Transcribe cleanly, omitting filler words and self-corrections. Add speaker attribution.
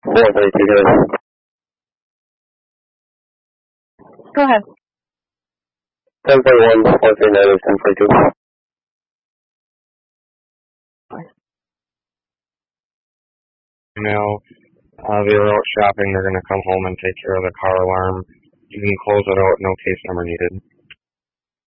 Speaker 1: 432 here.
Speaker 2: Go ahead.
Speaker 1: 1041, 439 is 1042.
Speaker 3: Email, they were out shopping, they're going to come home and take care of the car alarm. You can close it out, no case number needed.